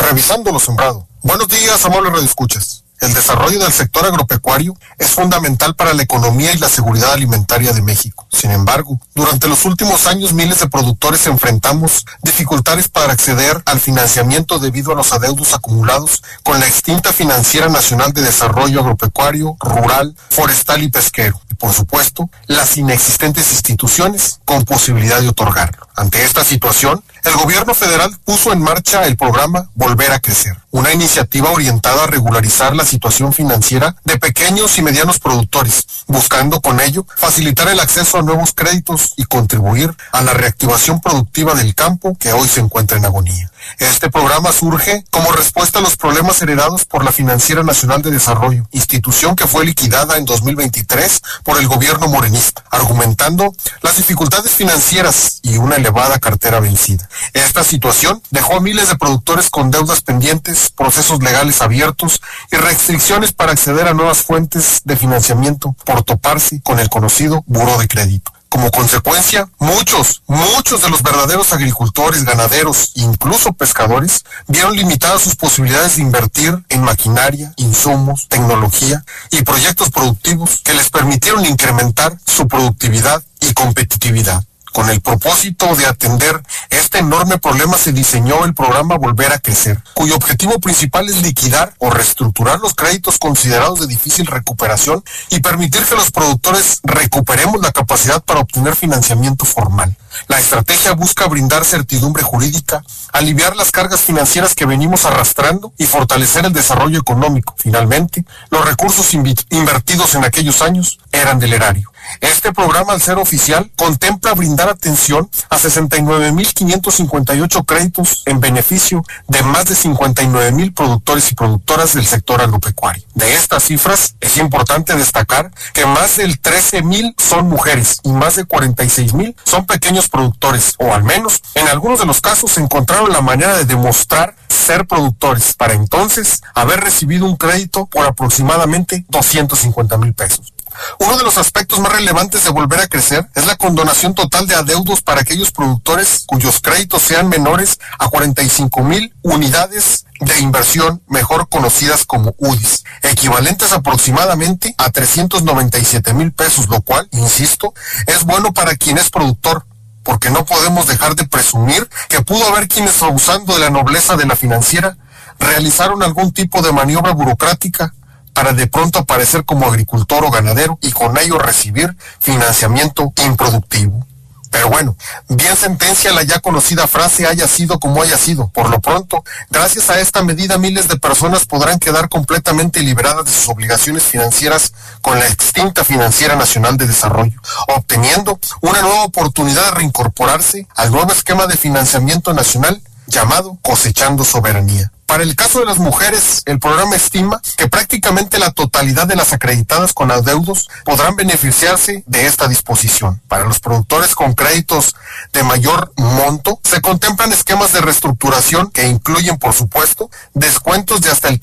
Revisando lo sembrado. Buenos días, amables radioescuchas. El desarrollo del sector agropecuario es fundamental para la economía y la seguridad alimentaria de México. Sin embargo, durante los últimos años miles de productores enfrentamos dificultades para acceder al financiamiento debido a los adeudos acumulados con la extinta Financiera Nacional de Desarrollo Agropecuario, Rural, Forestal y Pesquero. Y por supuesto, las inexistentes instituciones con posibilidad de otorgarlo. Ante esta situación, el gobierno federal puso en marcha el programa Volver a Crecer, una iniciativa orientada a regularizar la situación financiera de pequeños y medianos productores, buscando con ello facilitar el acceso a nuevos créditos y contribuir a la reactivación productiva del campo que hoy se encuentra en agonía. Este programa surge como respuesta a los problemas heredados por la Financiera Nacional de Desarrollo, institución que fue liquidada en 2023 por el gobierno morenista, argumentando las dificultades financieras y una elevada cartera vencida. Esta situación dejó a miles de productores con deudas pendientes, procesos legales abiertos y restricciones para acceder a nuevas fuentes de financiamiento por toparse con el conocido buró de crédito. Como consecuencia, muchos de los verdaderos agricultores, ganaderos e incluso pescadores vieron limitadas sus posibilidades de invertir en maquinaria, insumos, tecnología y proyectos productivos que les permitieron incrementar su productividad y competitividad. Con el propósito de atender este enorme problema se diseñó el programa Volver a Crecer, cuyo objetivo principal es liquidar o reestructurar los créditos considerados de difícil recuperación y permitir que los productores recuperemos la capacidad para obtener financiamiento formal. La estrategia busca brindar certidumbre jurídica, aliviar las cargas financieras que venimos arrastrando y fortalecer el desarrollo económico. Finalmente, los recursos invertidos en aquellos años eran del erario. Este programa, al ser oficial, contempla brindar atención a 69,558 créditos en beneficio de más de 59,000 productores y productoras del sector agropecuario. De estas cifras, es importante destacar que más del 13,000 son mujeres y más de 46,000 son pequeños productores, o al menos, en algunos de los casos, encontraron la manera de demostrar ser productores, para entonces haber recibido un crédito por aproximadamente 250,000 pesos. Uno de los aspectos más relevantes de Volver a Crecer es la condonación total de adeudos para aquellos productores cuyos créditos sean menores a 45,000 unidades de inversión, mejor conocidas como UDIs, equivalentes aproximadamente a 397,000 pesos, lo cual, insisto, es bueno para quien es productor, porque no podemos dejar de presumir que pudo haber quienes, abusando de la nobleza de la financiera, realizaron algún tipo de maniobra burocrática para de pronto aparecer como agricultor o ganadero y con ello recibir financiamiento improductivo. Pero bueno, bien sentencia la ya conocida frase haya sido como haya sido. Por lo pronto, gracias a esta medida, miles de personas podrán quedar completamente liberadas de sus obligaciones financieras con la extinta Financiera Nacional de Desarrollo, obteniendo una nueva oportunidad de reincorporarse al nuevo esquema de financiamiento nacional llamado Cosechando Soberanía. Para el caso de las mujeres, el programa estima que prácticamente la totalidad de las acreditadas con adeudos podrán beneficiarse de esta disposición. Para los productores con créditos de mayor monto, se contemplan esquemas de reestructuración que incluyen, por supuesto, descuentos de hasta el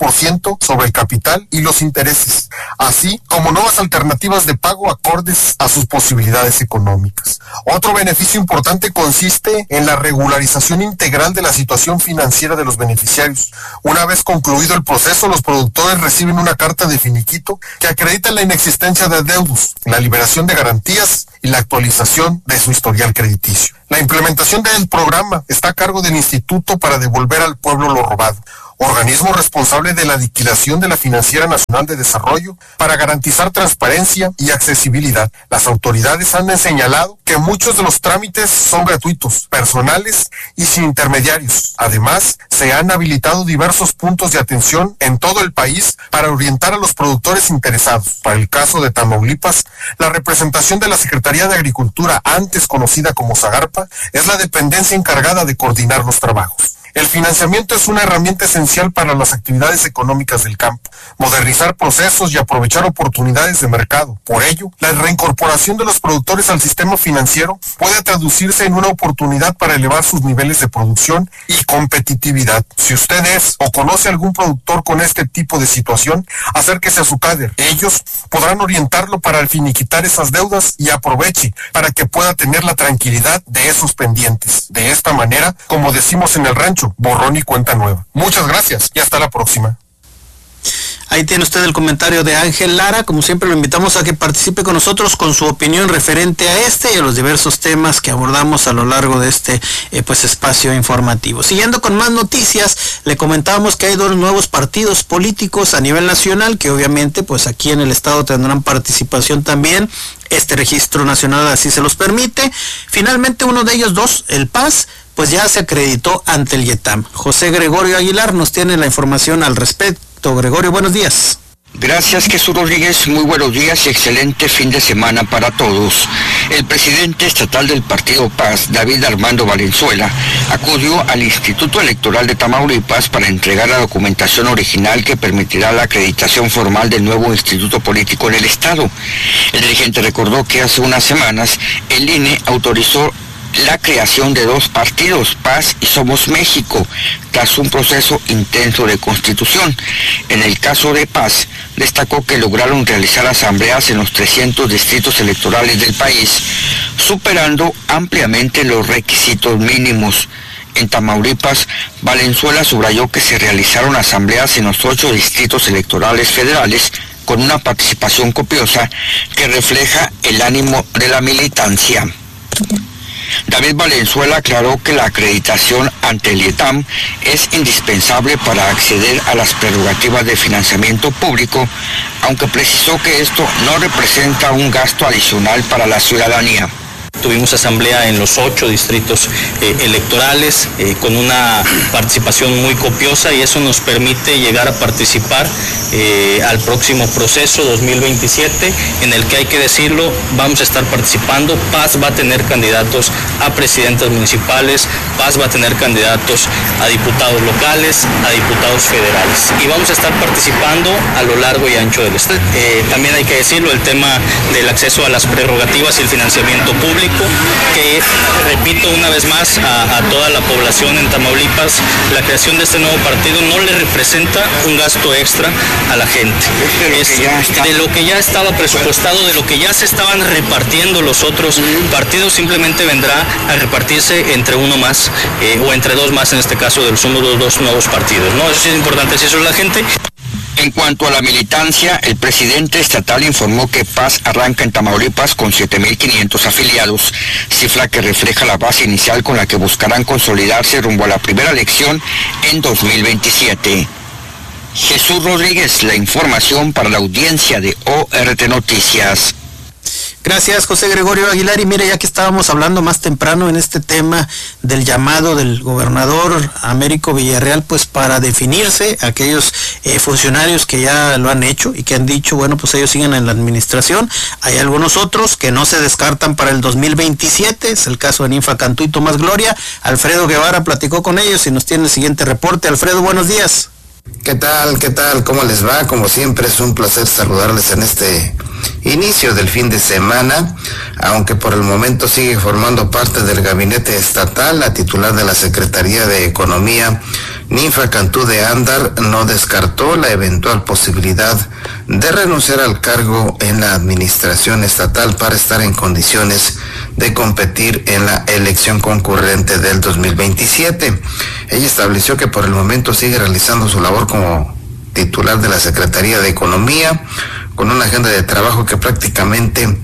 30% sobre el capital y los intereses, así como nuevas alternativas de pago acordes a sus posibilidades económicas. Otro beneficio importante consiste en la regularización integral de la situación financiera de los beneficiarios. Una vez concluido el proceso, los productores reciben una carta de finiquito que acredita la inexistencia de adeudos, la liberación de garantías y la actualización de su historial crediticio. La implementación del programa está a cargo del Instituto para Devolver al Pueblo lo Robado, organismo responsable de la liquidación de la Financiera Nacional de Desarrollo para garantizar transparencia y accesibilidad. Las autoridades han señalado que muchos de los trámites son gratuitos, personales y sin intermediarios. Además, se han habilitado diversos puntos de atención en todo el país para orientar a los productores interesados. Para el caso de Tamaulipas, la representación de la Secretaría de Agricultura, antes conocida como SAGARPA, es la dependencia encargada de coordinar los trabajos. El financiamiento es una herramienta esencial para las actividades económicas del campo, modernizar procesos y aprovechar oportunidades de mercado. Por ello, la reincorporación de los productores al sistema financiero puede traducirse en una oportunidad para elevar sus niveles de producción y competitividad. Si usted es o conoce algún productor con este tipo de situación, acérquese a su CADER. Ellos podrán orientarlo para finiquitar esas deudas y aproveche para que pueda tener la tranquilidad de esos pendientes. De esta manera, como decimos en el rancho, hecho, borrón y cuenta nueva. Muchas gracias y hasta la próxima. Ahí tiene usted el comentario de Ángel Lara. Como siempre, lo invitamos a que participe con nosotros con su opinión referente a este y a los diversos temas que abordamos a lo largo de este espacio informativo. Siguiendo con más noticias, le comentábamos que hay 2 nuevos partidos políticos a nivel nacional que obviamente pues aquí en el estado tendrán participación también. Este registro nacional así se los permite. Finalmente uno de ellos 2, el PAS, pues ya se acreditó ante el IETAM. José Gregorio Aguilar nos tiene la información al respecto. Gregorio, buenos días. Gracias, Jesús Rodríguez. Muy buenos días y excelente fin de semana para todos. El presidente estatal del Partido Paz, David Armando Valenzuela, acudió al Instituto Electoral de Tamaulipas para entregar la documentación original que permitirá la acreditación formal del nuevo instituto político en el estado. El dirigente recordó que hace unas semanas el INE autorizó la creación de 2 partidos, Paz y Somos México, tras un proceso intenso de constitución. En el caso de Paz, destacó que lograron realizar asambleas en los 300 distritos electorales del país, superando ampliamente los requisitos mínimos. En Tamaulipas, Valenzuela subrayó que se realizaron asambleas en los 8 distritos electorales federales, con una participación copiosa que refleja el ánimo de la militancia. David Valenzuela aclaró que la acreditación ante el IETAM es indispensable para acceder a las prerrogativas de financiamiento público, aunque precisó que esto no representa un gasto adicional para la ciudadanía. Tuvimos asamblea en los 8 distritos electorales con una participación muy copiosa y eso nos permite llegar a participar al próximo proceso 2027, en el que hay que decirlo, vamos a estar participando. Paz va a tener candidatos a presidentes municipales, Paz va a tener candidatos a diputados locales, a diputados federales y vamos a estar participando a lo largo y ancho del estado. También hay que decirlo, el tema del acceso a las prerrogativas y el financiamiento público, que repito una vez más a toda la población en Tamaulipas, la creación de este nuevo partido no le representa un gasto extra a la gente. Es de lo que ya estaba presupuestado, de lo que ya se estaban repartiendo los otros partidos, simplemente vendrá a repartirse entre uno más o entre 2 más, en este caso de los 2 nuevos partidos, ¿no? Eso sí es importante, eso es la gente. En cuanto a la militancia, el presidente estatal informó que Paz arranca en Tamaulipas con 7,500 afiliados, cifra que refleja la base inicial con la que buscarán consolidarse rumbo a la primera elección en 2027. Jesús Rodríguez, la información para la audiencia de ORT Noticias. Gracias, José Gregorio Aguilar. Y mire, ya que estábamos hablando más temprano en este tema del llamado del gobernador Américo Villarreal, pues para definirse aquellos funcionarios que ya lo han hecho y que han dicho, bueno, pues ellos siguen en la administración. Hay algunos otros que no se descartan para el 2027, es el caso de Ninfa Cantú y Tomás Gloria. Alfredo Guevara platicó con ellos y nos tiene el siguiente reporte. Alfredo, buenos días. ¿Qué tal? ¿Qué tal? ¿Cómo les va? Como siempre es un placer saludarles en este inicio del fin de semana, aunque por el momento sigue formando parte del gabinete estatal. La titular de la Secretaría de Economía, Ninfa Cantú de Andar, no descartó la eventual posibilidad de renunciar al cargo en la administración estatal para estar en condiciones de competir en la elección concurrente del 2027. Ella estableció que por el momento sigue realizando su labor como titular de la Secretaría de Economía, con una agenda de trabajo que prácticamente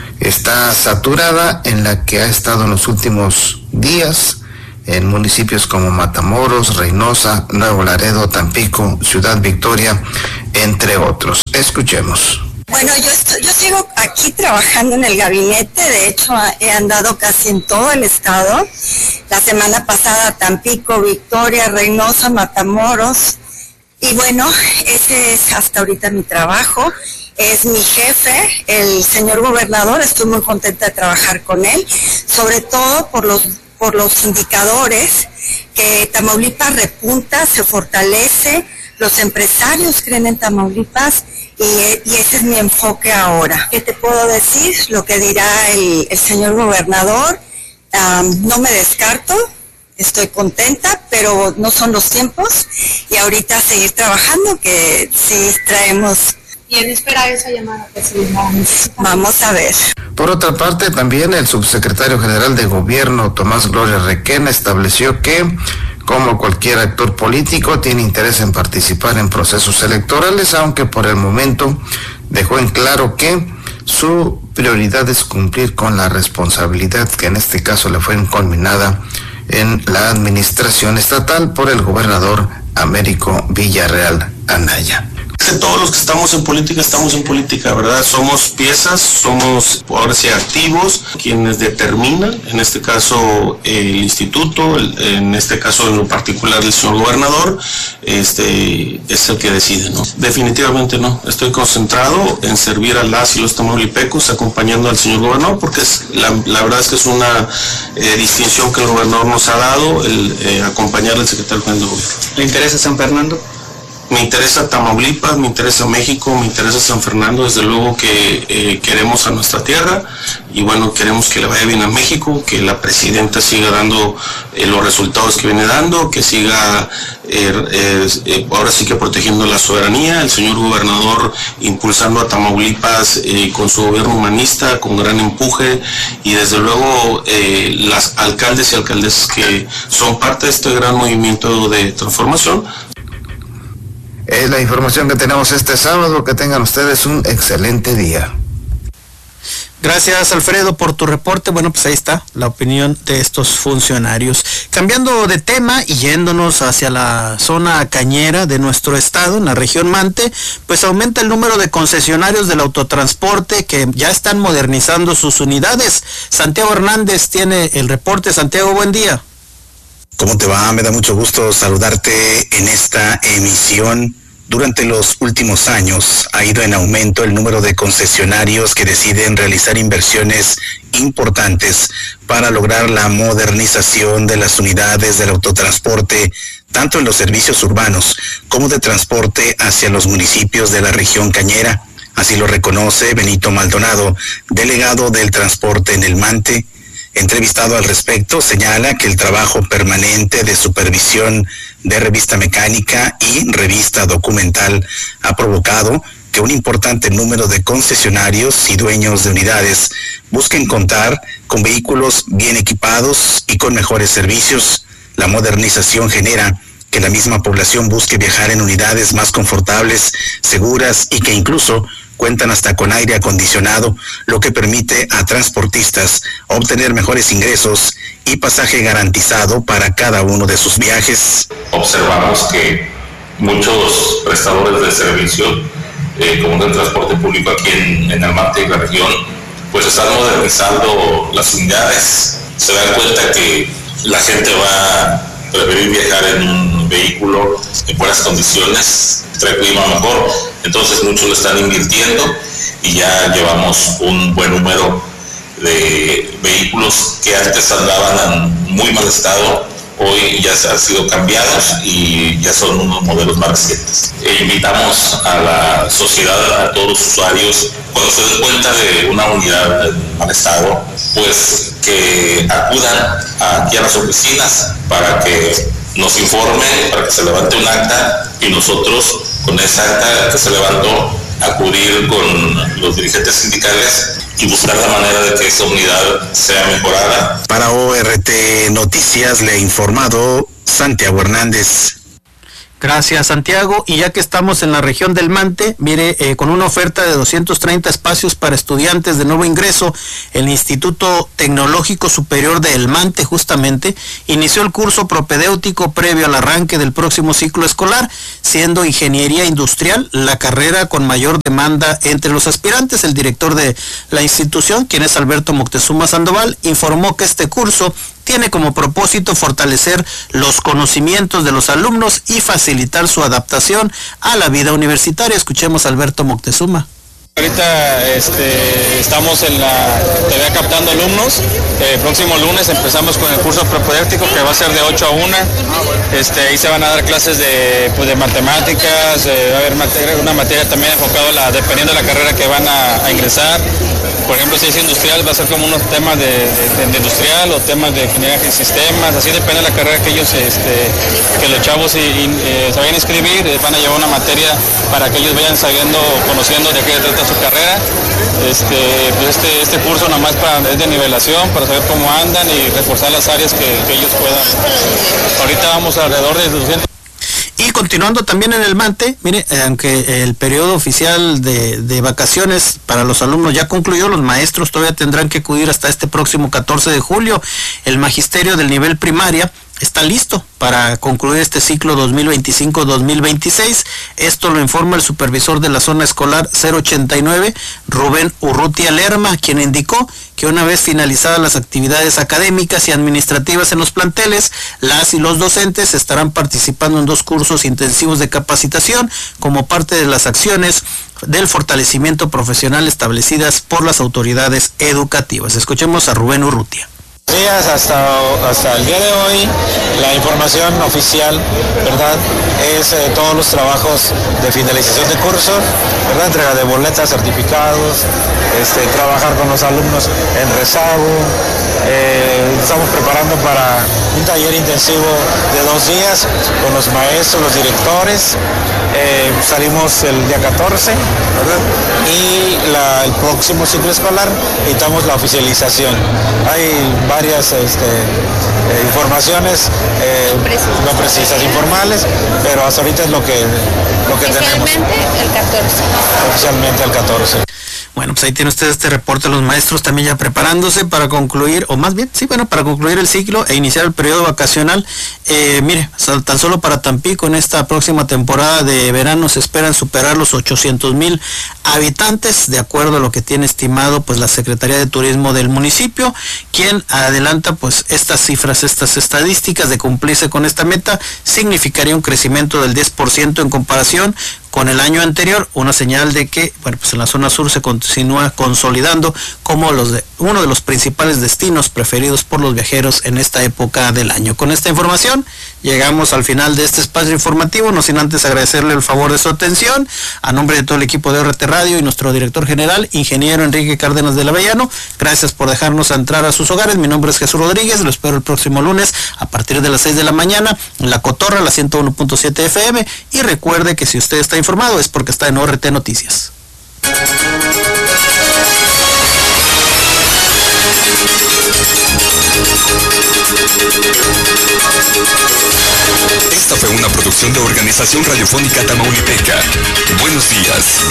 está saturada, en la que ha estado en los últimos días en municipios como Matamoros, Reynosa, Nuevo Laredo, Tampico, Ciudad Victoria, entre otros. Escuchemos. Bueno, yo sigo aquí trabajando en el gabinete. De hecho he andado casi en todo el estado. La semana pasada Tampico, Victoria, Reynosa, Matamoros. Y bueno, ese es hasta ahorita mi trabajo. Es mi jefe, el señor gobernador. Estoy muy contenta de trabajar con él, sobre todo por los indicadores que Tamaulipas repunta, se fortalece, los empresarios creen en Tamaulipas y ese es mi enfoque ahora. ¿Qué te puedo decir? Lo que dirá el señor gobernador, no me descarto, estoy contenta, pero no son los tiempos y ahorita seguir trabajando, que sí traemos. ¿Quién espera esa llamada? Vamos a ver. Por otra parte, también el subsecretario general de Gobierno, Tomás Gloria Requena, estableció que como cualquier actor político, tiene interés en participar en procesos electorales, aunque por el momento dejó en claro que su prioridad es cumplir con la responsabilidad que en este caso le fue encominada en la administración estatal por el gobernador Américo Villarreal Anaya. Todos los que estamos en política, ¿verdad? Somos piezas, somos ahora sí activos, quienes determinan, en este caso el instituto, en este caso en lo particular el señor gobernador, es el que decide, ¿no? Definitivamente no, estoy concentrado en servir a las y los tamaulipecos, acompañando al señor gobernador, porque la verdad es que es una distinción que el gobernador nos ha dado, el acompañar al secretario general de gobierno. ¿Le interesa San Fernando? Me interesa Tamaulipas, me interesa México, me interesa San Fernando, desde luego que queremos a nuestra tierra y bueno, queremos que le vaya bien a México, que la presidenta siga dando los resultados que viene dando, que siga ahora sí que protegiendo la soberanía, el señor gobernador impulsando a Tamaulipas con su gobierno humanista, con gran empuje y desde luego las alcaldes y alcaldesas que son parte de este gran movimiento de transformación. Es la información que tenemos este sábado. Que tengan ustedes un excelente día. Gracias, Alfredo, por tu reporte. Bueno, pues ahí está la opinión de estos funcionarios. Cambiando de tema y yéndonos hacia la zona cañera de nuestro estado, en la región Mante, pues aumenta el número de concesionarios del autotransporte que ya están modernizando sus unidades. Santiago Hernández tiene el reporte. Santiago, buen día. ¿Cómo te va? Me da mucho gusto saludarte en esta emisión. Durante los últimos años ha ido en aumento el número de concesionarios que deciden realizar inversiones importantes para lograr la modernización de las unidades del autotransporte, tanto en los servicios urbanos como de transporte hacia los municipios de la región cañera. Así lo reconoce Benito Maldonado, delegado del transporte en el Mante. Entrevistado al respecto, señala que el trabajo permanente de supervisión de revista mecánica y revista documental ha provocado que un importante número de concesionarios y dueños de unidades busquen contar con vehículos bien equipados y con mejores servicios. La modernización genera que la misma población busque viajar en unidades más confortables, seguras y que incluso cuentan hasta con aire acondicionado, lo que permite a transportistas obtener mejores ingresos y pasaje garantizado para cada uno de sus viajes. Observamos que muchos prestadores de servicio, como del transporte público aquí en el Mante y la región, pues están modernizando las unidades. Se dan cuenta que la gente va a preferir viajar en un vehículo en buenas condiciones, trae clima mejor, entonces muchos lo están invirtiendo y ya llevamos un buen número de vehículos que antes andaban en muy mal estado, hoy ya han sido cambiados y ya son unos modelos más recientes. Invitamos a la sociedad, a todos los usuarios, cuando se den cuenta de una unidad en mal estado, pues que acudan aquí a las oficinas para que nos informen, para que se levante un acta y nosotros con esa acta que se levantó acudir con los dirigentes sindicales y buscar la manera de que esa unidad sea mejorada. Para ORT Noticias le ha informado Santiago Hernández. Gracias, Santiago. Y ya que estamos en la región del Mante, mire, con una oferta de 230 espacios para estudiantes de nuevo ingreso, el Instituto Tecnológico Superior de El Mante justamente inició el curso propedéutico previo al arranque del próximo ciclo escolar, siendo Ingeniería Industrial la carrera con mayor demanda entre los aspirantes. El director de la institución, quien es Alberto Moctezuma Sandoval, informó que este curso tiene como propósito fortalecer los conocimientos de los alumnos y facilitar su adaptación a la vida universitaria. Escuchemos a Alberto Moctezuma. Ahorita estamos todavía captando alumnos. El próximo lunes empezamos con el curso propedéutico que va a ser de 8 a 1. Ahí se van a dar clases de matemáticas, va a haber una materia también enfocada dependiendo de la carrera que van a ingresar. Por ejemplo, si es industrial, va a ser como unos temas de industrial o temas de ingeniería de sistemas, así depende de la carrera que ellos, que los chavos se vayan a inscribir, van a llevar una materia para que ellos vayan sabiendo, conociendo de qué trata para su carrera. Este curso nada más es de nivelación para saber cómo andan y reforzar las áreas que ellos puedan. Ahorita vamos alrededor de 200. Y continuando también en el MANTE, mire, aunque el periodo oficial de vacaciones para los alumnos ya concluyó, los maestros todavía tendrán que acudir hasta este próximo 14 de julio. El magisterio del nivel primaria está listo para concluir este ciclo 2025-2026. Esto lo informa el supervisor de la zona escolar 089, Rubén Urrutia Lerma, quien indicó que una vez finalizadas las actividades académicas y administrativas en los planteles, las y los docentes estarán participando en 2 cursos intensivos de capacitación como parte de las acciones del fortalecimiento profesional establecidas por las autoridades educativas. Escuchemos a Rubén Urrutia. Días hasta el día de hoy, la información oficial, ¿verdad?, es todos los trabajos de finalización de curso, ¿verdad?, entrega de boletas, certificados, trabajar con los alumnos en rezago. Estamos preparando para un taller intensivo de 2 días con los maestros, los directores. Salimos el día 14, ¿verdad?, y el próximo ciclo escolar necesitamos la oficialización. Hay varias informaciones no precisas, informales, pero hasta ahorita es lo que tenemos. Oficialmente el 14. Bueno, pues ahí tiene usted este reporte, los maestros también ya preparándose para concluir, o más bien, sí, bueno, para concluir el ciclo e iniciar el periodo vacacional. Mire, tan solo para Tampico en esta próxima temporada de verano se esperan superar los 800,000 habitantes, de acuerdo a lo que tiene estimado pues la Secretaría de Turismo del municipio, quien adelanta pues estas cifras, estas estadísticas. De cumplirse con esta meta, significaría un crecimiento del 10% en comparación con el año anterior, una señal de que, bueno, pues en la zona sur se continúa consolidando como uno de los principales destinos preferidos por los viajeros en esta época del año. Con esta información llegamos al final de este espacio informativo, no sin antes agradecerle el favor de su atención. A nombre de todo el equipo de RT Radio y nuestro director general, ingeniero Enrique Cárdenas del Avellano, gracias por dejarnos entrar a sus hogares. Mi nombre es Jesús Rodríguez, lo espero el próximo lunes a partir de las 6 de la mañana en La Cotorra, la 101.7 FM, y recuerde que si usted está informado es porque está en ORT Noticias. Esta fue una producción de Organización Radiofónica Tamaulipeca. Buenos días.